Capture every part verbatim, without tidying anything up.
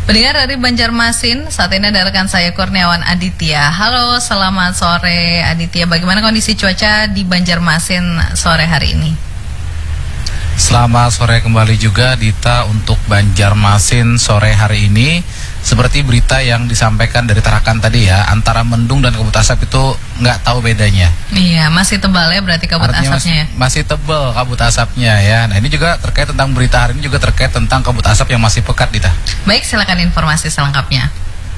Pendengar dari Banjarmasin, saat ini ada rekan saya Kurniawan Aditya. Halo, selamat sore Aditya. Bagaimana kondisi cuaca di Banjarmasin sore hari ini? Selamat sore kembali juga Dita untuk Banjarmasin sore hari ini. Seperti berita yang disampaikan dari Tarakan tadi ya, antara mendung dan kabut asap itu nggak tahu bedanya. Iya, masih tebal ya berarti kabut Artinya asapnya masih, masih tebal kabut asapnya ya. Nah ini juga terkait tentang berita hari ini juga terkait tentang kabut asap yang masih pekat, Dita. Baik, silakan informasi selengkapnya.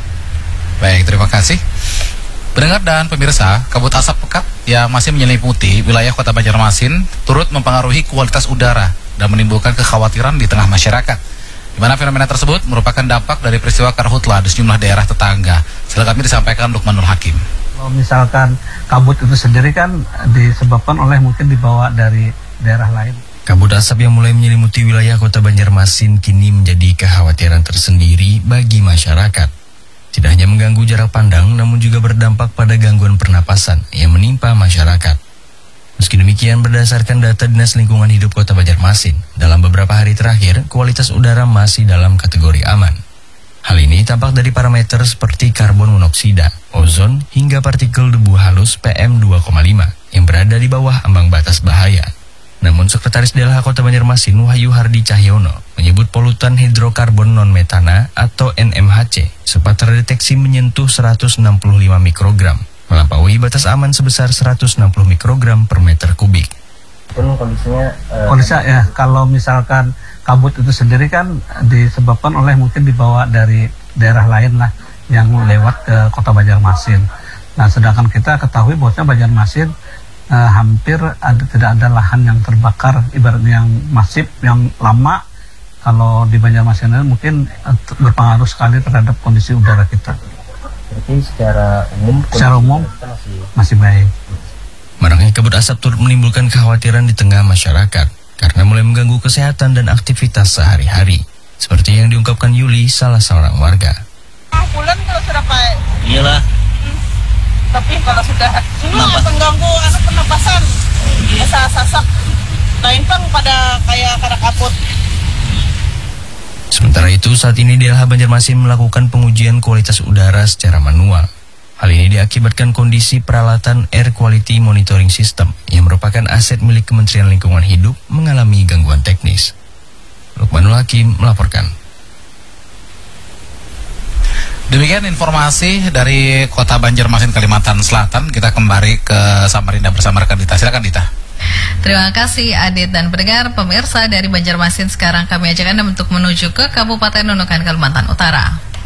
Baik, terima kasih. Pendengar dan pemirsa, kabut asap pekat yang masih menyelimuti wilayah Kota Banjarmasin turut mempengaruhi kualitas udara dan menimbulkan kekhawatiran di tengah masyarakat. Di mana fenomena tersebut merupakan dampak dari peristiwa karhutla di sejumlah daerah tetangga. Silakan disampaikan Lukmanul Hakim. Kalau misalkan kabut itu sendiri kan disebabkan oleh mungkin dibawa dari daerah lain. Kabut asap yang mulai menyelimuti wilayah Kota Banjarmasin kini menjadi kekhawatiran tersendiri bagi masyarakat. Tidak hanya mengganggu jarak pandang, namun juga berdampak pada gangguan pernapasan yang menimpa masyarakat. Meski demikian, berdasarkan data Dinas Lingkungan Hidup Kota Banjarmasin, dalam beberapa hari terakhir, kualitas udara masih dalam kategori aman. Hal ini tampak dari parameter seperti karbon monoksida, ozon, hingga partikel debu halus P M dua koma lima yang berada di bawah ambang batas bahaya. Namun, Sekretaris D L H Kota Banjarmasin Wahyu Hardi Cahyono menyebut polutan hidrokarbon non-metana atau N M H C sempat terdeteksi menyentuh seratus enam puluh lima mikrogram, melampaui batas aman sebesar seratus enam puluh mikrogram per meter kubik. Pun kondisinya uh, kondisinya ya, kalau misalkan kabut itu sendiri kan disebabkan oleh mungkin dibawa dari daerah lain lah yang lewat ke Kota Banjarmasin. Nah, sedangkan kita ketahui bahwasanya Banjarmasin uh, hampir ada, tidak ada lahan yang terbakar ibaratnya yang masif, yang lama. Kalau di Banjarmasin mungkin uh, berpengaruh sekali terhadap kondisi udara kita. Jadi secara umum, secara umum masih, masih baik. Maraknya kabut asap turut menimbulkan kekhawatiran di tengah masyarakat karena mulai mengganggu kesehatan dan aktivitas sehari-hari. Seperti yang diungkapkan Yuli, salah seorang warga. Bulan kalau sudah pakai. Iyalah. Hmm. Tapi kalau sudah ini mengganggu anak pernapasan, bisa sasak. Lain pang pada kayak karena kaput. Sementara itu, saat ini D L H Banjarmasin melakukan pengujian kualitas udara secara manual. Hal ini diakibatkan kondisi peralatan Air Quality Monitoring System yang merupakan aset milik Kementerian Lingkungan Hidup mengalami gangguan teknis. Lukmanul Hakim melaporkan. Demikian informasi dari Kota Banjarmasin, Kalimantan Selatan. Kita kembali ke Samarinda bersama rekan Dita. Silakan Dita. Terima kasih Adit dan pendengar pemirsa dari Banjarmasin. Sekarang kami ajak Anda untuk menuju ke Kabupaten Nunukan, Kalimantan Utara.